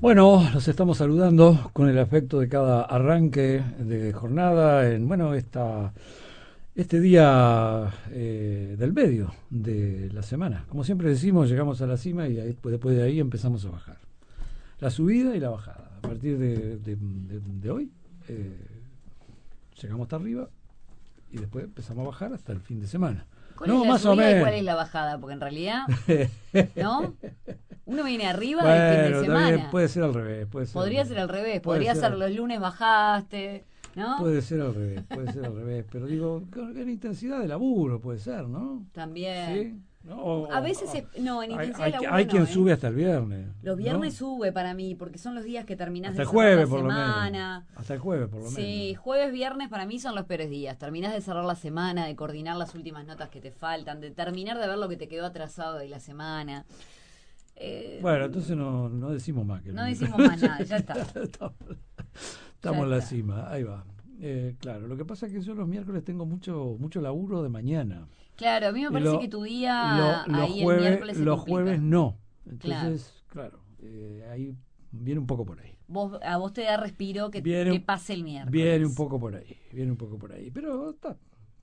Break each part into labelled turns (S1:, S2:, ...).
S1: Bueno, los estamos saludando con el afecto de cada arranque de jornada en, bueno, este día del medio de la semana. Como siempre decimos, llegamos a la cima y después de ahí empezamos a bajar. La subida y la bajada. A partir de hoy llegamos hasta arriba y después empezamos a bajar hasta el fin de semana.
S2: ¿Cuál es la subida y cuál es la bajada? Porque en realidad, ¿no? Uno viene arriba del fin de semana.
S1: También puede ser al revés.
S2: Podría ser al revés. Podría ser los lunes bajaste, ¿no?
S1: Puede ser al revés. Pero digo, en intensidad de laburo puede ser, ¿no?
S2: También.
S1: ¿Sí? ¿No?
S2: A veces, en intensidad de laburo
S1: hay quien
S2: no,
S1: sube hasta el viernes.
S2: Los viernes
S1: ¿no?
S2: sube para mí, porque son los días que terminás
S1: hasta
S2: de
S1: el jueves,
S2: cerrar la
S1: por
S2: semana.
S1: Lo menos. Hasta el jueves, por lo menos.
S2: Sí, jueves, viernes para mí son los peores días. Terminás de cerrar la semana, de coordinar las últimas notas que te faltan, de terminar de ver lo que te quedó atrasado de la semana.
S1: Bueno, entonces no decimos más.
S2: No decimos más nada, ya está.
S1: Estamos en la cima, ahí va. Claro, lo que pasa es que yo los miércoles tengo mucho laburo de mañana.
S2: Claro, a mí me parece que tu día ahí el miércoles se
S1: los
S2: complica.
S1: jueves no. Entonces, claro, ahí viene un poco por ahí.
S2: A vos te da respiro que pase el miércoles.
S1: Viene un poco por ahí. Pero está.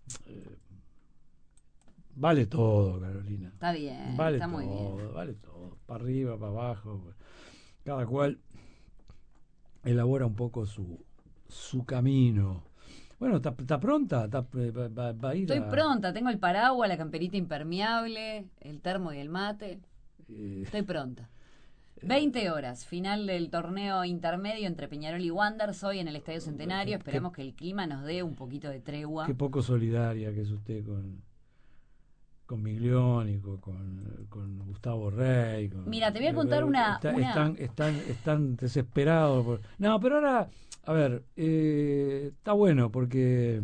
S1: Vale todo, Carolina.
S2: Está bien,
S1: vale
S2: está
S1: todo,
S2: muy bien.
S1: Vale todo. Para arriba, para abajo. Cada cual elabora un poco su camino. Bueno, ¿está pronta? Va a ir
S2: Estoy pronta, tengo el paraguas, la camperita impermeable, el termo y el mate. Estoy pronta. 20 horas, final del torneo intermedio entre Peñarol y Wanderers hoy en el Estadio Centenario. Esperemos que el clima nos dé un poquito de tregua.
S1: Qué poco solidaria que es usted con Miglioni, con Gustavo Rey.
S2: Mira, te voy a contar una...
S1: Están desesperados. No, pero ahora, a ver, está bueno porque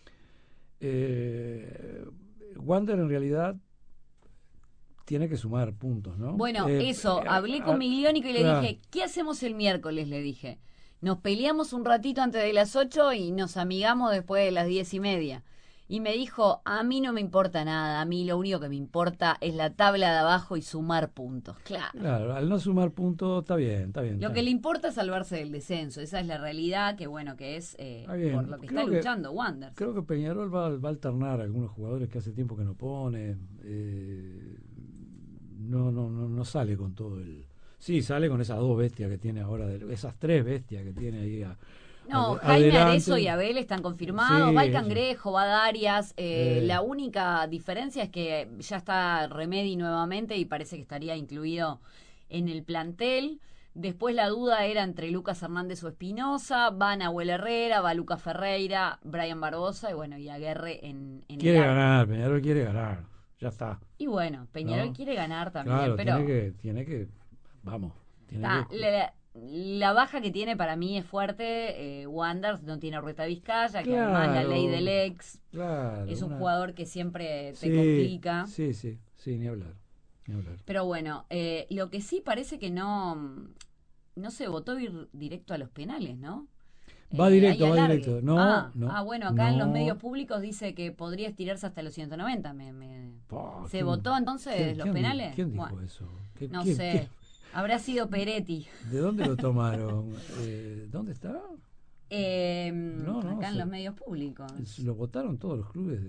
S1: Wander en realidad tiene que sumar puntos, ¿no?
S2: Bueno, hablé con Miglioni y le dije, ¿qué hacemos el miércoles? Le dije, nos peleamos un ratito antes de las 8 y nos amigamos después de las 10:30. Y me dijo, a mí no me importa nada, a mí lo único que me importa es la tabla de abajo y sumar puntos.
S1: Claro, al no sumar puntos está bien.
S2: Lo que le importa es salvarse del descenso, esa es la realidad, que bueno, que es por lo que está luchando Wanderers.
S1: Creo que Peñarol va a alternar a algunos jugadores que hace tiempo que no pone, no sale con todo el... Sí, sale con esas dos bestias que tiene ahora, esas tres bestias que tiene ahí
S2: No, Jaime Arezzo y Abel están confirmados,
S1: sí,
S2: va el Cangrejo, va Darias, la única diferencia es que ya está Remedi nuevamente y parece que estaría incluido en el plantel. Después la duda era entre Lucas Hernández o Espinosa, va Nahuel Herrera, va Lucas Ferreira, Brian Barbosa y bueno, y Aguerre en
S1: quiere ganar, Peñarol quiere ganar, ya está.
S2: Y bueno, Peñarol quiere ganar también,
S1: claro,
S2: pero
S1: tiene que vamos,
S2: la baja que tiene para mí es fuerte. Wanderers no tiene a Rueta Vizcaya, que además la ley del ex es un jugador que siempre te complica.
S1: Sí, ni hablar.
S2: Pero bueno, lo que sí parece que no se votó ir directo a los penales, ¿no?
S1: Va directo. No,
S2: bueno, acá en los medios públicos dice que podría estirarse hasta los 190. ¿Se votó entonces los penales?
S1: ¿Quién dijo eso?
S2: No sé. Habrá sido Peretti.
S1: ¿De dónde lo tomaron? ¿Dónde está?
S2: Acá en los medios públicos.
S1: Lo votaron todos los clubes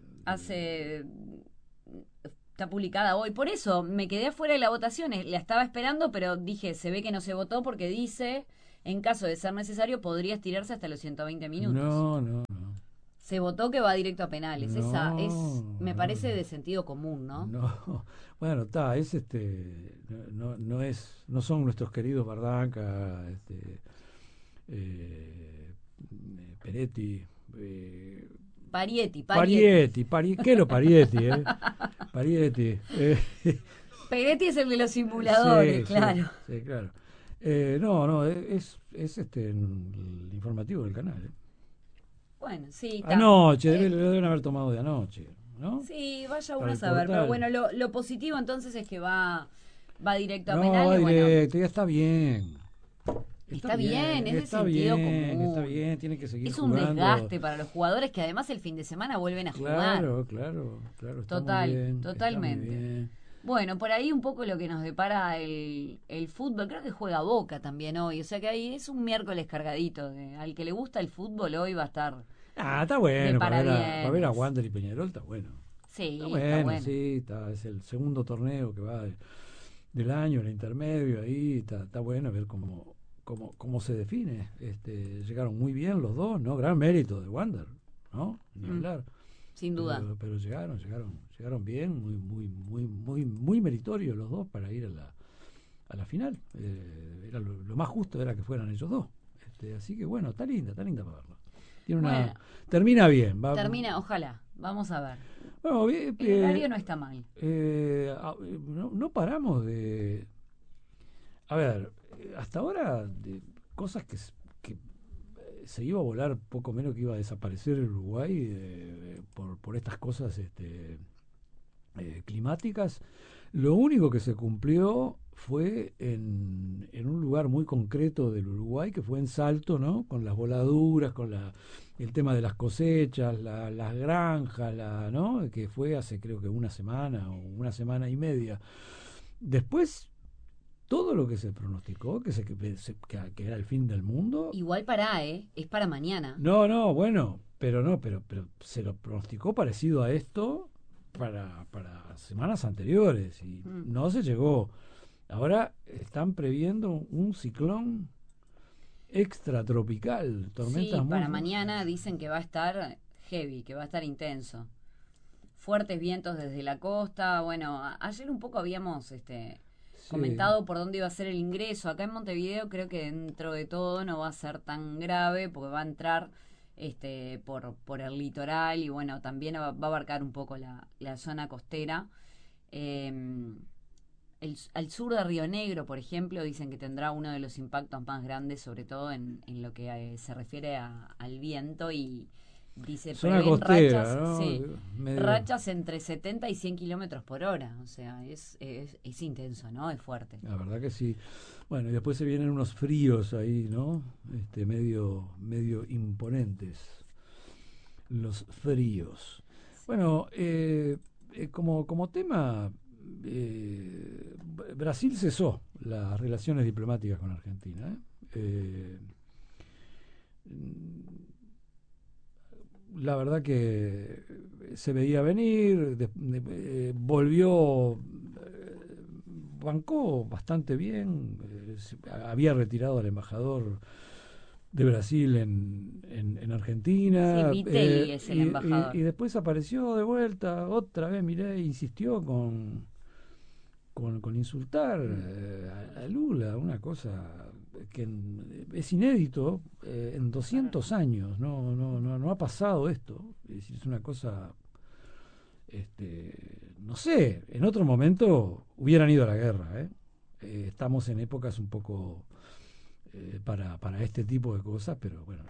S2: Está publicada hoy. Por eso me quedé afuera de la votación. La estaba esperando, pero dije, se ve que no se votó porque dice, en caso de ser necesario, podría estirarse hasta los 120 minutos.
S1: No.
S2: Se votó que va directo a penales. Esa me parece de sentido común, ¿no?
S1: No. Bueno, está, no son nuestros queridos Bardanca, Peretti,
S2: Parietti.
S1: ¿Qué es lo Parietti, Parietti.
S2: Peretti es el de los simuladores, claro.
S1: Sí, claro. Es el informativo del canal,
S2: Bueno, sí.
S1: Anoche, lo deben haber tomado de anoche, ¿no?
S2: Sí, vaya uno a saber. Pero bueno, lo positivo entonces es que va directo a penales.
S1: Va directo, ya está bien.
S2: Está bien, es de sentido común.
S1: Está bien, tiene que seguir
S2: jugando. Es un desgaste para los jugadores que además el fin de semana vuelven a jugar.
S1: Claro.
S2: Totalmente. Bueno, por ahí un poco lo que nos depara el fútbol. Creo que juega Boca también hoy. O sea que ahí es un miércoles cargadito. Al que le gusta el fútbol hoy va a estar
S1: Está
S2: de
S1: bueno, para ver a
S2: parabienes.
S1: Wander y Peñarol está bueno. Está
S2: Sí, está
S1: bueno,
S2: bueno.
S1: sí, es el segundo torneo que va del año, el intermedio, ahí está bueno ver cómo se define. Llegaron muy bien los dos, ¿no? Gran mérito de Wander, ¿no? Ni
S2: Mm,
S1: hablar.
S2: sin duda.
S1: Pero llegaron bien, muy meritorios los dos para ir a la final. Era lo más justo era que fueran ellos dos. Así que bueno, está linda para verlo.
S2: Bueno,
S1: Termina bien.
S2: termina, ojalá. Vamos a ver.
S1: Bueno,
S2: El horario no está mal.
S1: no paramos de... A ver, hasta ahora de cosas que se iba a volar poco menos que iba a desaparecer el Uruguay por estas cosas climáticas. Lo único que se cumplió fue en un lugar muy concreto del Uruguay, que fue en Salto, ¿no? Con las voladuras, el tema de las cosechas, las granjas, ¿no? Que fue hace creo que una semana o una semana y media. Después, todo lo que se pronosticó, que era el fin del mundo.
S2: Igual para, ¿eh? Es para mañana.
S1: No, bueno, pero se lo pronosticó parecido a esto para semanas anteriores y
S2: Mm.
S1: no se llegó. Ahora están previendo un ciclón extratropical,
S2: Sí,
S1: tormentas muy
S2: para mañana dicen que va a estar heavy, que va a estar intenso. Fuertes vientos desde la costa. Bueno, ayer un poco habíamos
S1: sí,
S2: comentado por dónde iba a ser el ingreso. Acá en Montevideo creo que dentro de todo no va a ser tan grave porque va a entrar por el litoral y bueno, también va a abarcar un poco la zona costera. Eh, al sur de Río Negro, por ejemplo, dicen que tendrá uno de los impactos más grandes, sobre todo en lo que se refiere al viento y dice,
S1: zona
S2: prevén
S1: costera,
S2: rachas,
S1: ¿no?
S2: sí,
S1: Medio,
S2: rachas entre 70 y 100 kilómetros por hora, o sea, es intenso, ¿no? Es fuerte.
S1: la verdad que sí. Bueno, y después se vienen unos fríos ahí, ¿no? Medio imponentes, los fríos. Bueno, como tema, Brasil cesó las relaciones diplomáticas con Argentina. La verdad que se veía venir, volvió, bancó bastante bien, había retirado al embajador de Brasil en
S2: Sí,
S1: Argentina,
S2: Vitelli es el
S1: y
S2: embajador.
S1: después apareció de vuelta, otra vez Milei insistió con insultar
S2: Mm,
S1: a Lula, una cosa que es inédito en
S2: bárbaro.
S1: 200 años, no ha pasado esto, es una cosa, no sé, en otro momento hubieran ido a la guerra, ¿eh? Estamos en épocas un poco para este tipo de cosas, pero bueno,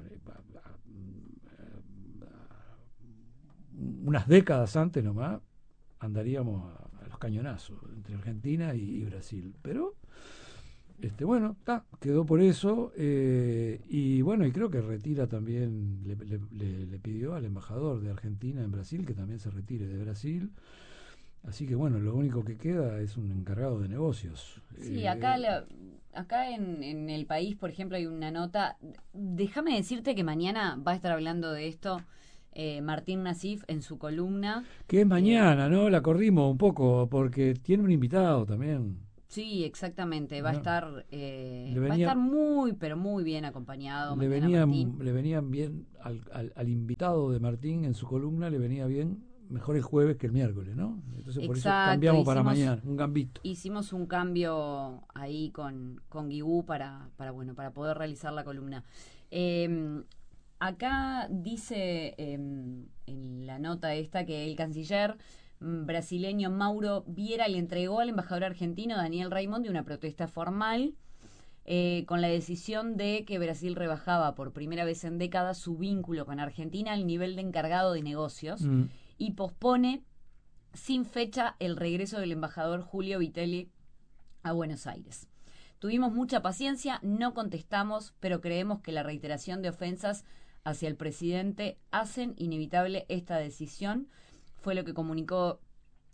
S1: unas décadas antes nomás andaríamos a los cañonazos entre Argentina y Brasil. Pero, bueno, quedó por eso. Y bueno, y creo que retira también, le pidió al embajador de Argentina en Brasil que también se retire de Brasil. Así que bueno, lo único que queda es un encargado de negocios.
S2: Sí, acá en el país, por ejemplo, hay una nota. Déjame decirte que mañana va a estar hablando de esto Martín Nasif en su columna.
S1: Que es
S2: Eh,
S1: mañana, ¿no? La corrimos un poco porque tiene un invitado también.
S2: sí, exactamente.
S1: ¿No? Le
S2: Va a estar
S1: venía,
S2: muy, pero muy bien acompañado
S1: le
S2: mañana Martín.
S1: venían bien al invitado de Martín en su columna, le venía bien mejor el jueves que el miércoles, ¿no? Entonces por eso
S2: Exacto,
S1: cambiamos para mañana, un gambito.
S2: hicimos un cambio ahí con Guigú bueno, para poder realizar la columna. Eh, Acá dice en la nota esta que el canciller brasileño Mauro Vieira le entregó al embajador argentino Daniel Raimondi una protesta formal con la decisión de que Brasil rebajaba por primera vez en décadas su vínculo con Argentina al nivel de encargado de negocios
S1: Mm.
S2: y pospone sin fecha el regreso del embajador Julio Vitelli a Buenos Aires. Tuvimos mucha paciencia, no contestamos, pero creemos que la reiteración de ofensas hacia el presidente hacen inevitable esta decisión. Fue lo que comunicó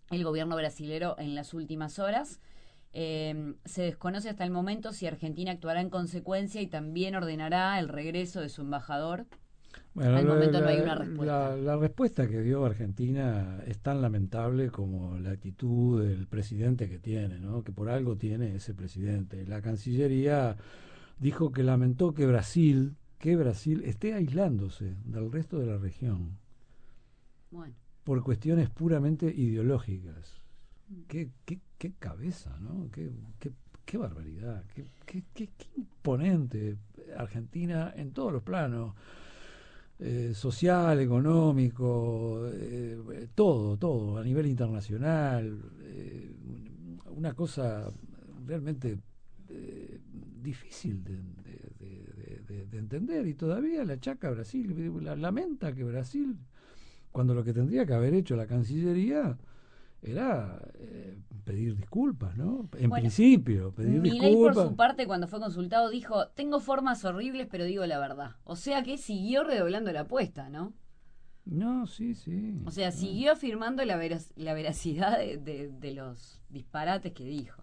S2: el gobierno brasilero en las últimas horas. Se desconoce hasta el momento si Argentina actuará en consecuencia y también ordenará el regreso de su embajador.
S1: Bueno,
S2: Al momento no hay una respuesta.
S1: la respuesta que dio Argentina es tan lamentable como la actitud del presidente que tiene, ¿no? Que por algo tiene ese presidente. La Cancillería dijo que lamentó que Brasil esté aislándose del resto de la región
S2: Bueno.
S1: por cuestiones puramente ideológicas. Qué cabeza, ¿no? Qué barbaridad, qué imponente Argentina en todos los planos, social, económico, todo, a nivel internacional, una cosa realmente difícil de entender, y todavía la achaca a Brasil, lamenta que Brasil, cuando lo que tendría que haber hecho la Cancillería era pedir disculpas, ¿no? En principio, pedir
S2: Milei, por
S1: disculpas.
S2: su parte, cuando fue consultado, dijo: tengo formas horribles, pero digo la verdad. O sea que siguió redoblando la apuesta, ¿no?
S1: No, sí.
S2: O sea,
S1: No.
S2: siguió afirmando la veracidad de los disparates que dijo.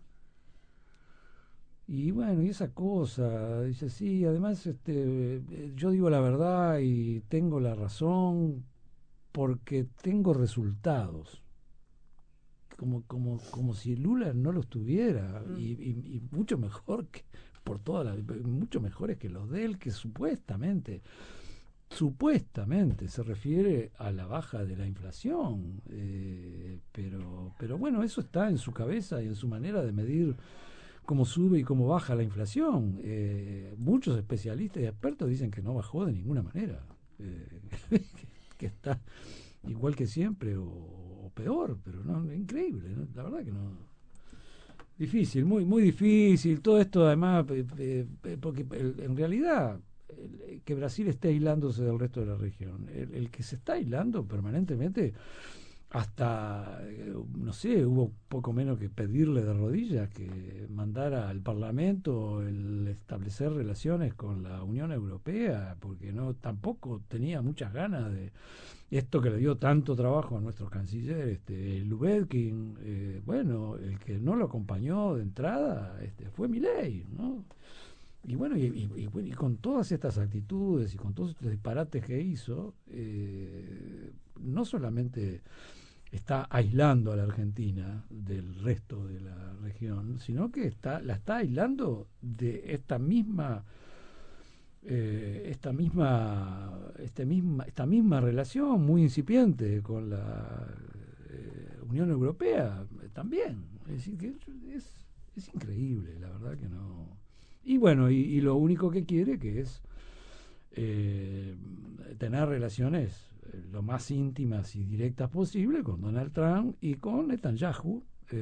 S1: Y bueno, y esa cosa, dice, sí, además yo digo la verdad y tengo la razón porque tengo resultados. Como si Lula no los tuviera, y mucho mejor que por mucho mejores que los de él, que supuestamente se refiere a la baja de la inflación, pero bueno, eso está en su cabeza y en su manera de medir cómo sube y cómo baja la inflación. Muchos especialistas y expertos dicen que no bajó de ninguna manera, que está igual que siempre o peor, pero no, increíble, ¿no? La verdad que no. Difícil, muy difícil. Todo esto además, porque en realidad que Brasil esté aislándose del resto de la región, el que se está aislando permanentemente, hasta, no sé, hubo poco menos que pedirle de rodillas que mandara al Parlamento el establecer relaciones con la Unión Europea, porque no tampoco tenía muchas ganas de esto que le dio tanto trabajo a nuestro canciller, Lubetkin. Bueno, el que no lo acompañó de entrada fue Milei, ¿no? Y bueno, y con todas estas actitudes y con todos estos disparates que hizo, no solamente está aislando a la Argentina del resto de la región, sino que la está aislando de esta misma relación muy incipiente con la Unión Europea también. Es decir, que es increíble, la verdad que no. Y bueno, y lo único que quiere que es tener relaciones lo más íntimas y directas posible con Donald Trump y con Netanyahu,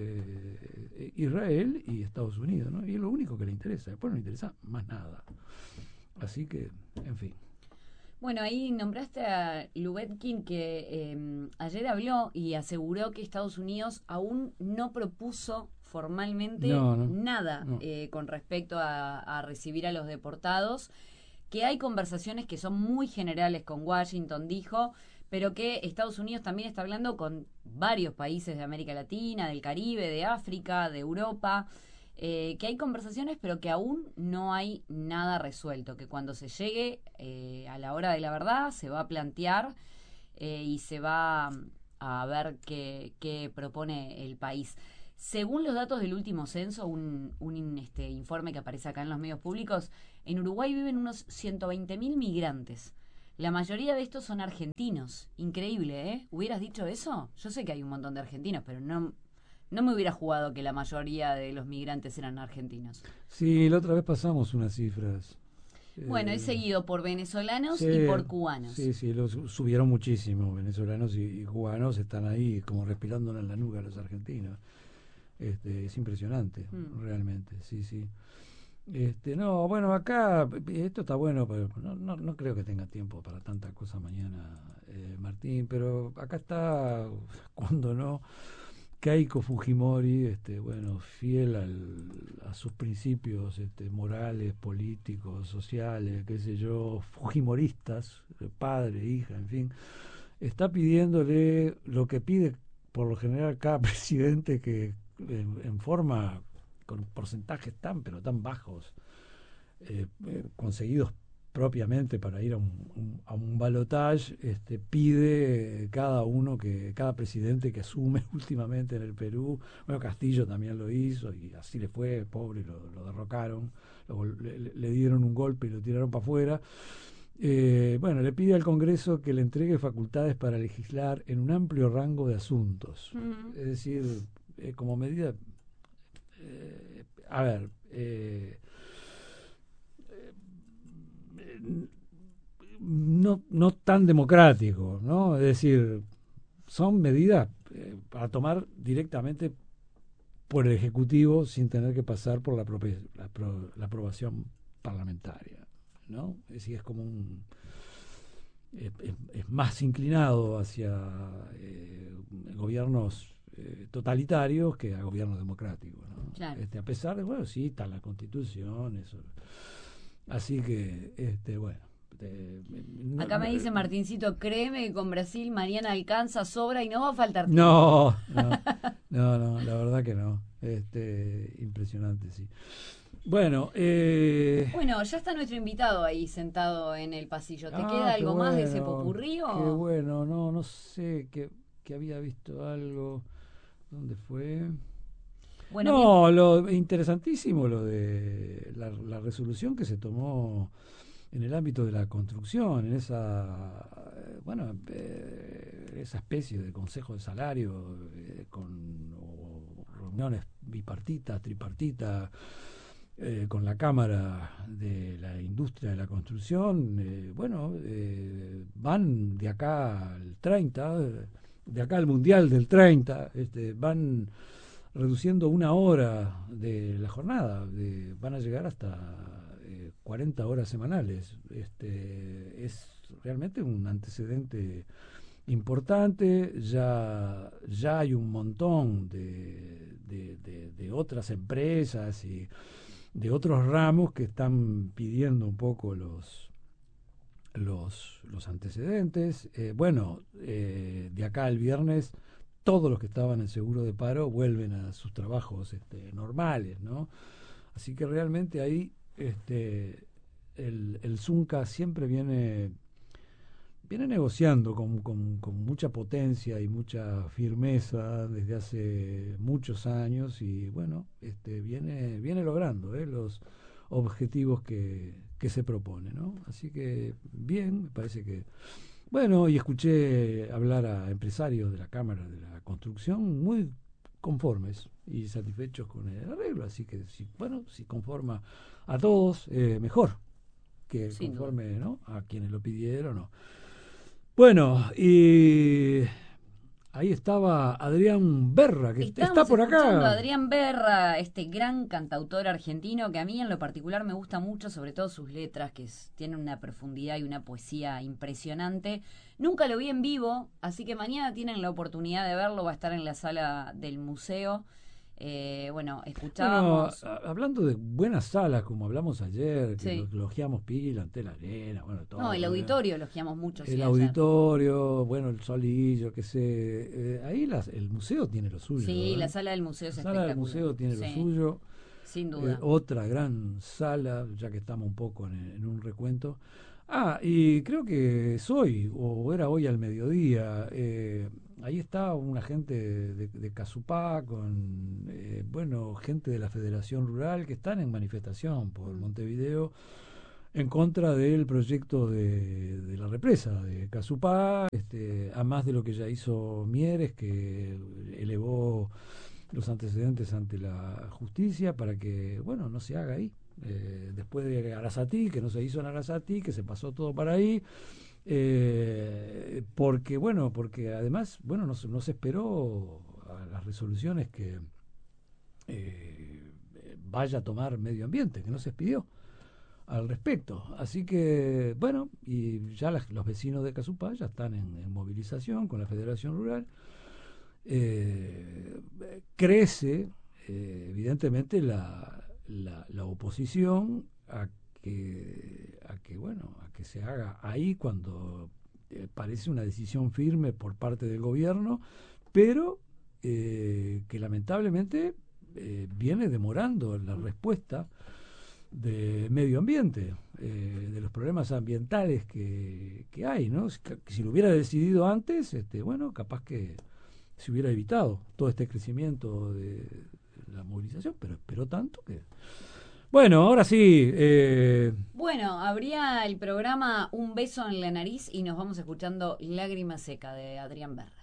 S1: Israel y Estados Unidos, ¿no? Y es lo único que le interesa, después no le interesa más nada. Así que, en fin.
S2: Bueno, ahí nombraste a Lubetkin, que ayer habló y aseguró que Estados Unidos aún no propuso formalmente nada
S1: no.
S2: Con respecto a recibir a los deportados, que hay conversaciones que son muy generales con Washington, dijo, pero que Estados Unidos también está hablando con varios países de América Latina, del Caribe, de África, de Europa, que hay conversaciones, pero que aún no hay nada resuelto, que cuando se llegue a la hora de la verdad se va a plantear y se va a ver qué propone el país. Según los datos del último censo, un informe que aparece acá en los medios públicos, en Uruguay viven unos 120.000 migrantes. La mayoría de estos son argentinos. Increíble, ¿eh? ¿Hubieras dicho eso? Yo sé que hay un montón de argentinos, pero no me hubiera jugado que la mayoría de los migrantes eran argentinos.
S1: Sí, la otra vez pasamos unas cifras.
S2: Bueno, es seguido por venezolanos
S1: Sí,
S2: y por cubanos.
S1: Sí, los subieron muchísimo. Venezolanos y cubanos están ahí como respirando en la nuca los argentinos. Es impresionante, realmente, sí. No, bueno, acá esto está bueno, pero no creo que tenga tiempo para tanta cosa mañana, Martín, pero acá está, cuando no, Keiko Fujimori, bueno, fiel a sus principios morales, políticos, sociales, qué sé yo, fujimoristas, padre, hija, en fin, está pidiéndole lo que pide por lo general cada presidente que en forma, con porcentajes pero tan bajos, conseguidos propiamente para ir a un balotaje, pide cada presidente que asume últimamente en el Perú, bueno, Castillo también lo hizo y así le fue, pobre, lo derrocaron, le dieron un golpe y lo tiraron para afuera. Bueno, le pide al Congreso que le entregue facultades para legislar en un amplio rango de asuntos. Es decir, como medida, a ver, no tan democrático, ¿no? Es decir, son medidas para tomar directamente por el Ejecutivo sin tener que pasar por la aprobación parlamentaria, ¿no? Es decir, es como es más inclinado hacia gobiernos totalitarios que a gobiernos democráticos, ¿no?
S2: Claro.
S1: A pesar de, bueno, sí, está la Constitución, eso. Así que, bueno.
S2: Acá me dice Martincito, créeme que con Brasil Mariana alcanza, sobra y no va a faltar tiempo.
S1: No, la verdad que no. Impresionante, sí. Bueno,
S2: bueno, ya está nuestro invitado ahí sentado en el pasillo. ¿Te queda algo más de ese popurrí o?
S1: Qué bueno, no sé, que había visto algo. ¿Dónde fue? Bueno, lo interesantísimo, lo de la resolución que se tomó en el ámbito de la construcción, en esa esa especie de consejo de salario con reuniones bipartitas, tripartitas, con la Cámara de la Industria de la Construcción, van de acá al 30, de acá al Mundial del 30, van reduciendo 1 hora de la jornada, van a llegar hasta 40 horas semanales. Es realmente un antecedente importante. Ya hay un montón de otras empresas y de otros ramos que están pidiendo un poco los antecedentes. De acá al viernes todos los que estaban en seguro de paro vuelven a sus trabajos normales, ¿no? Así que realmente ahí el Zunca siempre viene negociando con mucha potencia y mucha firmeza desde hace muchos años y bueno, viene logrando los objetivos que se propone, ¿no? Así que bien, me parece que bueno, y escuché hablar a empresarios de la Cámara de la Construcción muy conformes y satisfechos con el arreglo, así que si conforma a todos, mejor que
S2: Sin
S1: conforme, ¿no?, a quienes lo pidieron, ¿no? Bueno, y ahí estaba Adrián Berra, que está por acá.
S2: Escuchando a Adrián Berra, este gran cantautor argentino que a mí en lo particular me gusta mucho, sobre todo sus letras, que tienen una profundidad y una poesía impresionante. Nunca lo vi en vivo, así que mañana tienen la oportunidad de verlo, va a estar en la sala del museo. Escuchábamos...
S1: Bueno, hablando de buenas salas, como hablamos ayer, que
S2: Sí.
S1: elogiamos Pila, Ante la Arena, todo.
S2: No, el auditorio elogiamos mucho.
S1: El auditorio, bueno, el Solillo, que sé. Ahí el museo tiene lo suyo.
S2: Sí, la sala del museo es espectacular.
S1: La sala del museo tiene lo suyo.
S2: Sin duda.
S1: Otra gran sala, ya que estamos un poco en un recuento. Y creo que era hoy al mediodía, ahí está una gente de Casupá con, gente de la Federación Rural que están en manifestación por Montevideo en contra del proyecto de la represa de Casupá, a más de lo que ya hizo Mieres, que elevó los antecedentes ante la justicia para que, no se haga ahí. Después de Arasatí, que no se hizo en Arasatí, que se pasó todo para ahí, porque además, no se esperó a las resoluciones que vaya a tomar medio ambiente, que no se expidió al respecto. Así que, y ya los vecinos de Casupá ya están en movilización con la Federación Rural. Crece, evidentemente, la oposición a que se haga ahí cuando parece una decisión firme por parte del gobierno, pero que lamentablemente viene demorando la respuesta de medio ambiente, de los problemas ambientales que hay, ¿no? Si lo hubiera decidido antes, bueno, capaz que se hubiera evitado todo este crecimiento de la movilización, pero esperó tanto que... Bueno, ahora sí.
S2: Bueno, habría el programa Un beso en la nariz y nos vamos escuchando Lágrima seca de Adrián Berra.